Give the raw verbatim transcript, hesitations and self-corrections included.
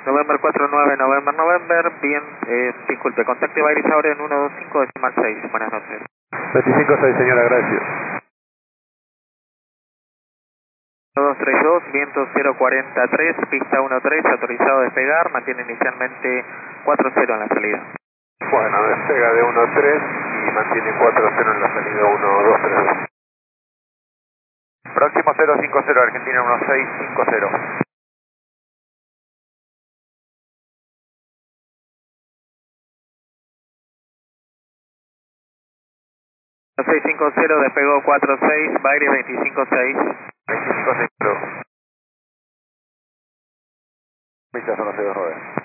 November cuatro nueve, November, November, bien, eh, disculpe, contacte Baires ahora en ciento veinticinco decimal seis, buenas noches. veinticinco seis, señora, gracias. uno dos tres dos, viento cero cuarenta y tres, pista uno tres, autorizado a despegar, mantiene inicialmente cuatro cero en la salida. Bueno, despega de uno tres y mantiene cuatro cero en la salida uno dos tres dos. Próximo cero cinco cero, Argentina uno seis cinco cero. seis cinco cero, despegó cuatro seis, Baires veinticinco seis. veinticinco seis, Pista zona cero nueve.